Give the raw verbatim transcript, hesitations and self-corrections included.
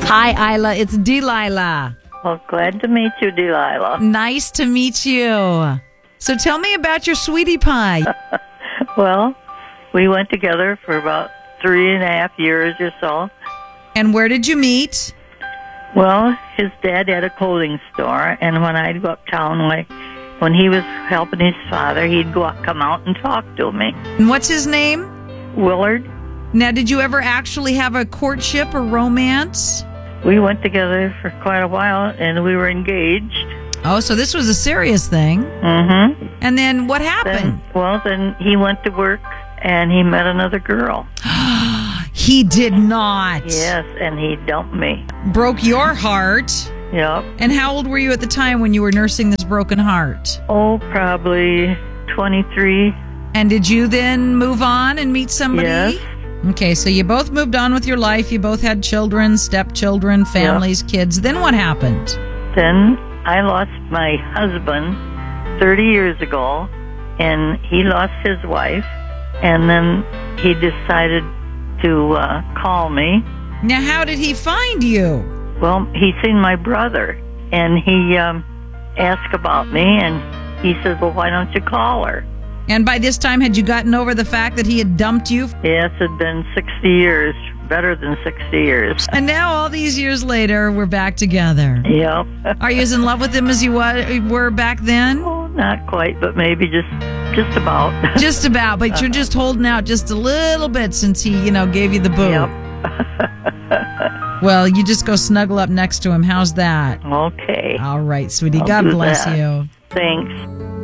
Hi, Isla. It's Delilah. Well, glad to meet you, Delilah. Nice to meet you. So tell me about your sweetie pie. Well, we went together for about three and a half years or so. And where did you meet? Well, his dad had a clothing store, and when I'd go uptown, like when he was helping his father, he'd go out, come out and talk to me. And what's his name? Willard. Now, did you ever actually have a courtship or romance? We went together for quite a while, and we were engaged. Oh, so this was a serious thing. Mm-hmm. And then what happened? Then, well, then he went to work, and he met another girl. He did not. Yes, and he dumped me. Broke your heart. Yep. And how old were you at the time when you were nursing this broken heart? Oh, probably twenty-three. And did you then move on and meet somebody? Yes. Okay, so you both moved on with your life. You both had children, stepchildren, families, yep. kids. Then what happened? Then I lost my husband thirty years ago, and he lost his wife, and then he decided to uh, call me. Now, how did he find you? Well, he seen my brother, and he um, asked about me, and he said, well, why don't you call her? And by this time, had you gotten over the fact that he had dumped you? Yes, it had been sixty years, better than sixty years. And now, all these years later, we're back together. Yep. Are you as in love with him as you were back then? Oh, not quite, but maybe just just about. Just about, but uh-huh. You're just holding out just a little bit since he, you know, gave you the boot. Yep. Well, you just go snuggle up next to him. How's that? Okay. All right, sweetie. I'll God bless that. you. Thanks.